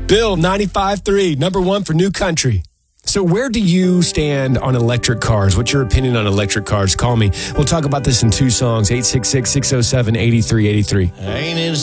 Bill, 95.3, number one for New Country. So where do you stand on electric cars? What's your opinion on electric cars? Call me. We'll talk about this in two songs, 866-607-8383. Ain't it